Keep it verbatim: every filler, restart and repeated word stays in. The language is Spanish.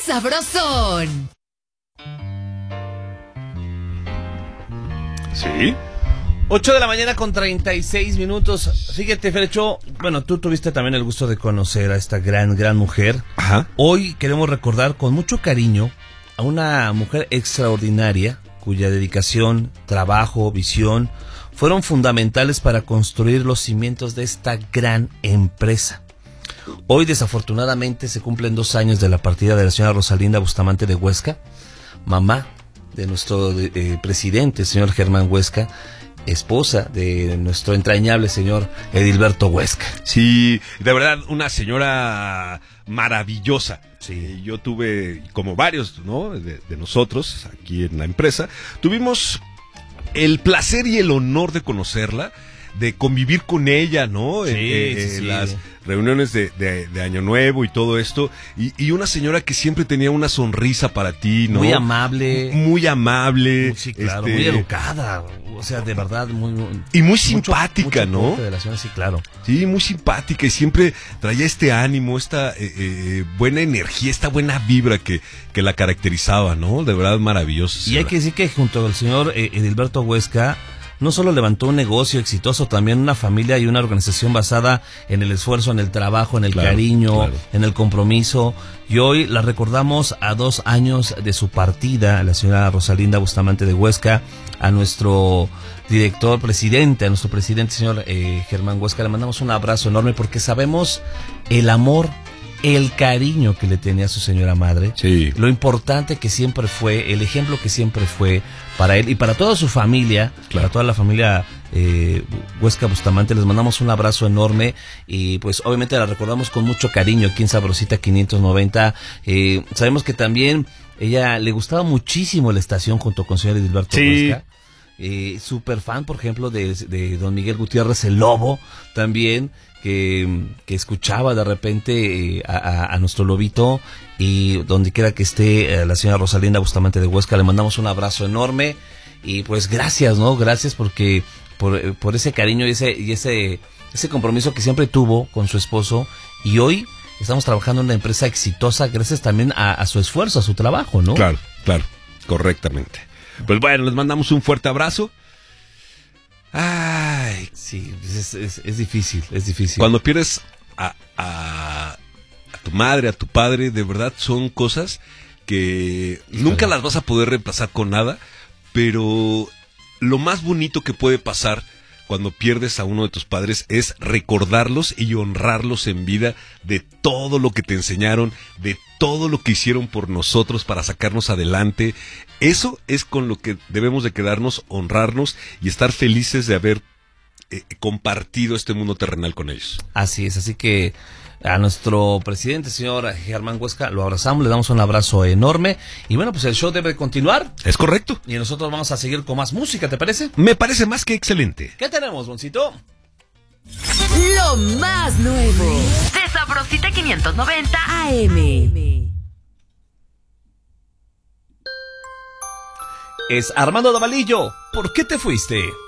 sabrosón! ¿Sí? ocho de la mañana con treinta y seis minutos. Fíjate, Fercho, bueno, tú tuviste también el gusto de conocer a esta gran, gran mujer. Ajá. Hoy queremos recordar con mucho cariño a una mujer extraordinaria cuya dedicación, trabajo, visión fueron fundamentales para construir los cimientos de esta gran empresa. Hoy, desafortunadamente, se cumplen dos años de la partida de la señora Rosalinda Bustamante de Huesca, mamá de nuestro eh, presidente, el señor Germán Huesca, esposa de nuestro entrañable señor Edilberto Huesca. Sí, de verdad, una señora maravillosa. Sí. Yo tuve, como varios, ¿no? De, de nosotros, aquí en la empresa, tuvimos el placer y el honor de conocerla, de convivir con ella, ¿no? Sí, en, en, sí, sí. las reuniones de, de, de Año Nuevo y todo esto. Y, y una señora que siempre tenía una sonrisa para ti, ¿no? Muy amable. Muy amable. Sí, claro, este, muy educada. O sea, de verdad, muy... muy y muy mucho, simpática, mucho ¿no? De la señora, sí, claro. Sí, muy simpática y siempre traía este ánimo, esta eh, eh, buena energía, esta buena vibra que, que la caracterizaba, ¿no? De verdad maravilloso. Y señora. hay que decir que junto al señor eh, Edilberto Huesca no solo levantó un negocio exitoso, también una familia y una organización basada en el esfuerzo, en el trabajo, en el Claro, cariño, claro. en el compromiso. Y hoy la recordamos a dos años de su partida, a la señora Rosalinda Bustamante de Huesca, a nuestro director, presidente, a nuestro presidente, señor eh, Germán Huesca. Le mandamos un abrazo enorme porque sabemos el amor, el cariño que le tenía a su señora madre, Sí. lo importante que siempre fue, el ejemplo que siempre fue para él y para toda su familia, Claro. para toda la familia eh, Huesca Bustamante. Les mandamos un abrazo enorme y pues obviamente la recordamos con mucho cariño aquí en Sabrosita quinientos noventa. Eh, sabemos que también ella le gustaba muchísimo la estación junto con el señor Edilberto Sí. Huesca. Eh, super fan, por ejemplo, de, de don Miguel Gutiérrez, el Lobo, también, que, que escuchaba de repente eh, a, a, a nuestro lobito, y donde quiera que esté eh, la señora Rosalinda Bustamante de Huesca, le mandamos un abrazo enorme, y pues gracias, ¿no? Gracias porque por, por ese cariño y ese, y ese, ese compromiso que siempre tuvo con su esposo, y hoy estamos trabajando en una empresa exitosa gracias también a, a su esfuerzo, a su trabajo, ¿no? Claro, claro, correctamente. Pues bueno, les mandamos un fuerte abrazo. Ay, Sí, es, es, es difícil, es difícil. cuando pierdes a, a, a tu madre, a tu padre, de verdad son cosas que Híjole. nunca las vas a poder reemplazar con nada, pero lo más bonito que puede pasar cuando pierdes a uno de tus padres es recordarlos y honrarlos en vida de todo lo que te enseñaron, de todo lo que hicieron por nosotros para sacarnos adelante. Eso es con lo que debemos de quedarnos, honrarnos y estar felices de haber eh, compartido este mundo terrenal con ellos. Así es, así que a nuestro presidente, señor Germán Huesca, lo abrazamos, le damos un abrazo enorme. Y bueno, pues el show debe continuar. ¿Es correcto? Y nosotros vamos a seguir con más música, ¿te parece? Me parece más que excelente. ¿Qué tenemos, Boncito? Lo más nuevo de Sabrosita quinientos noventa A M. Es Armando Davalillo. ¿Por qué te fuiste?